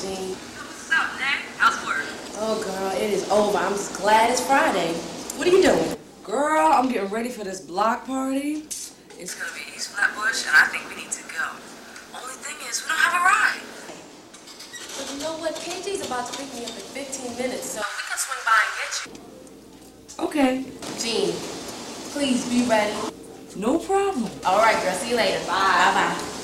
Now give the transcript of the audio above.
Jean. What's up, Nick? How's work? Oh, girl, it is over. I'm just glad it's Friday. What are you doing? Girl, I'm getting ready for this block party. It's gonna be East Flatbush, and I think we need to go. Only thing is, we don't have a ride. But you know what? KJ's about to pick me up in 15 minutes, so we can swing by and get you. Okay. Jean, please be ready. No problem. All right, girl. See you later. Bye. Bye-bye.